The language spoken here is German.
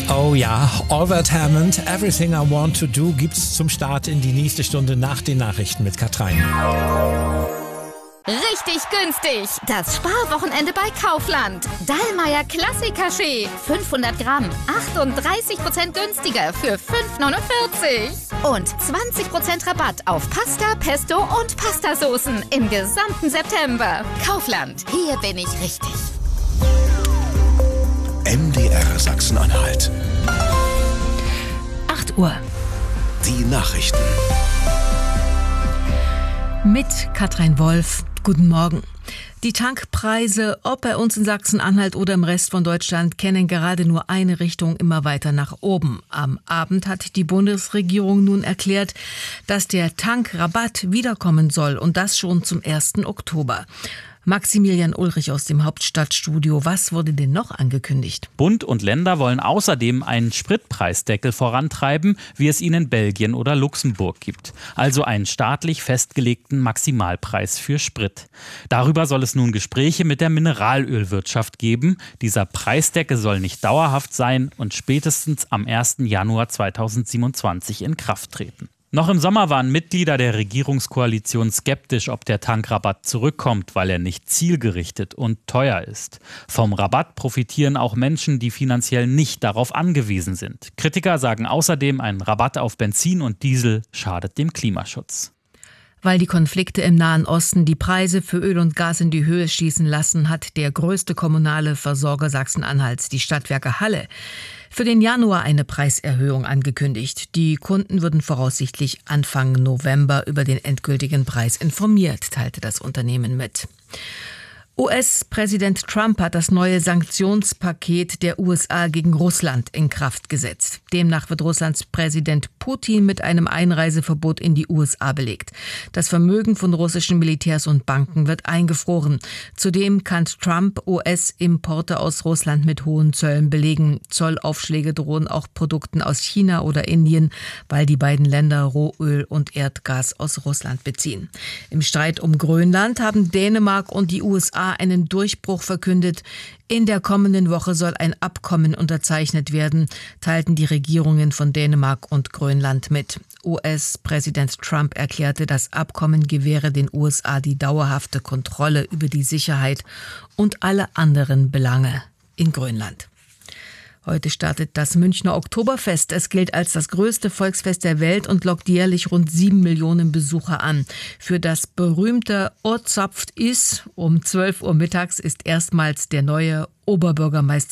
Oh ja, Albert Hammond, Everything I Want to Do gibt's zum Start in die nächste Stunde nach den Nachrichten mit Katrin. Richtig günstig! Das Sparwochenende bei Kaufland. Dallmayr Klassiker-Kaffee. 500 Gramm. 38% günstiger für 5,49. Und 20% Rabatt auf Pasta, Pesto und Pastasoßen im gesamten September. Kaufland. Hier bin ich richtig. MDR Sachsen-Anhalt. 8 Uhr. Die Nachrichten. Mit Katrin Wolf. Guten Morgen. Die Tankpreise, ob bei uns in Sachsen-Anhalt oder im Rest von Deutschland, kennen gerade nur eine Richtung, immer weiter nach oben. Am Abend hat die Bundesregierung nun erklärt, dass der Tankrabatt wiederkommen soll und das schon zum 1. Oktober. Maximilian Ulrich aus dem Hauptstadtstudio. Was wurde denn noch angekündigt? Bund und Länder wollen außerdem einen Spritpreisdeckel vorantreiben, wie es ihn in Belgien oder Luxemburg gibt. Also einen staatlich festgelegten Maximalpreis für Sprit. Darüber soll es nun Gespräche mit der Mineralölwirtschaft geben. Dieser Preisdeckel soll nicht dauerhaft sein und spätestens am 1. Januar 2027 in Kraft treten. Noch im Sommer waren Mitglieder der Regierungskoalition skeptisch, ob der Tankrabatt zurückkommt, weil er nicht zielgerichtet und teuer ist. Vom Rabatt profitieren auch Menschen, die finanziell nicht darauf angewiesen sind. Kritiker sagen außerdem, ein Rabatt auf Benzin und Diesel schadet dem Klimaschutz. Weil die Konflikte im Nahen Osten die Preise für Öl und Gas in die Höhe schießen lassen, hat der größte kommunale Versorger Sachsen-Anhalts, die Stadtwerke Halle, für den Januar eine Preiserhöhung angekündigt. Die Kunden würden voraussichtlich Anfang November über den endgültigen Preis informiert, teilte das Unternehmen mit. US-Präsident Trump hat das neue Sanktionspaket der USA gegen Russland in Kraft gesetzt. Demnach wird Russlands Präsident Putin mit einem Einreiseverbot in die USA belegt. Das Vermögen von russischen Militärs und Banken wird eingefroren. Zudem kann Trump US-Importe aus Russland mit hohen Zöllen belegen. Zollaufschläge drohen auch Produkten aus China oder Indien, weil die beiden Länder Rohöl und Erdgas aus Russland beziehen. Im Streit um Grönland haben Dänemark und die USA einen Durchbruch verkündet. In der kommenden Woche soll ein Abkommen unterzeichnet werden, teilten die Regierungen von Dänemark und Grönland mit. US-Präsident Trump erklärte, das Abkommen gewähre den USA die dauerhafte Kontrolle über die Sicherheit und alle anderen Belange in Grönland. Heute startet das Münchner Oktoberfest. Es gilt als das größte Volksfest der Welt und lockt jährlich rund 7 Millionen Besucher an. Für das berühmte Ozapft is um 12 Uhr mittags ist erstmals der neue Oberbürgermeister